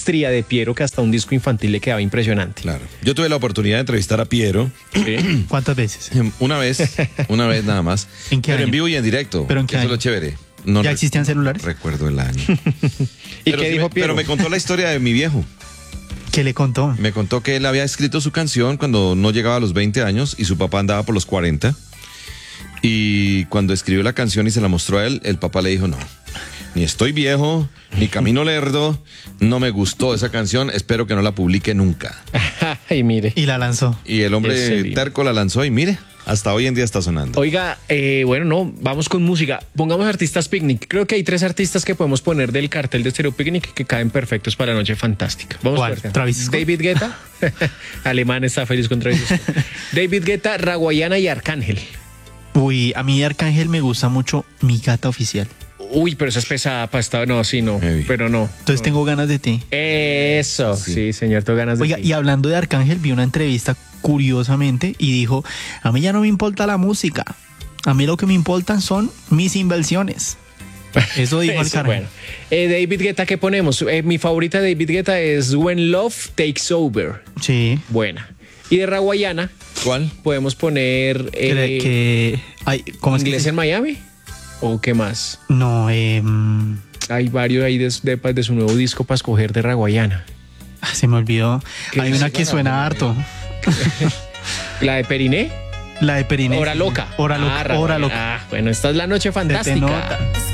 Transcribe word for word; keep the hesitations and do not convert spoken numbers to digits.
maestría de Piero que hasta un disco infantil le quedaba impresionante. Claro. Yo tuve la oportunidad de entrevistar a Piero. ¿Sí? ¿Cuántas veces? Una vez, una vez nada más. ¿En qué Pero año? en vivo y en directo. ¿Pero en qué Eso año? es lo chévere. No ¿Ya re- existían celulares? Recuerdo el año. ¿Y pero qué sí dijo me, Piero? Pero me contó la historia de mi viejo. ¿Qué le contó? Me contó que él había escrito su canción cuando no llegaba a los veinte años y su papá andaba por los cuarenta. Y cuando escribió la canción y se la mostró a él, el papá le dijo, no, ni estoy viejo, ni camino lerdo, no me gustó esa canción, espero que no la publique nunca. Ay, mire. Y la lanzó. Y el Ese hombre vino. terco la lanzó y mire, hasta hoy en día está sonando. Oiga, eh, bueno, no, vamos con música. Pongamos artistas picnic. Creo que hay tres artistas que podemos poner del cartel de Stereo Picnic que caen perfectos para Noche Fantástica. Vamos ¿Cuál? a ver. ¿Travis Scott? David Guetta. Alemán está feliz con Travis Scott. David Guetta, Raguayana y Arcángel. Uy, a mí Arcángel me gusta mucho Mi Gata Oficial. Uy, pero esa es pesada para esta. No, sí, no. Heavy. Pero no. Entonces no. tengo ganas de ti. Eso, sí, Sí. señor, tengo ganas de Oiga, ti. y hablando de Arcángel, vi una entrevista curiosamente y dijo, a mí ya no me importa la música, a mí lo que me importan son mis inversiones. Eso dijo Eso, Arcángel. bueno. Eh, David Guetta, ¿qué ponemos? Eh, mi favorita de David Guetta es When Love Takes Over. Sí. Buena. Y de Raguayana ¿Cuál? podemos poner Que, eh, que- ay, ¿cómo es que Inglés se- en Miami. ¿O qué más? No, eh, mm, Hay varios ahí de, de- de su nuevo disco para escoger de Raguayana. ah, se me olvidó. ¿Qué Hay dice? una que suena harto. La de Periné. La de Periné. Hora loca. Hora loca. Ah, Hora Raguayana. loca. Ah, bueno, esta es la noche Se te fantástica. nota.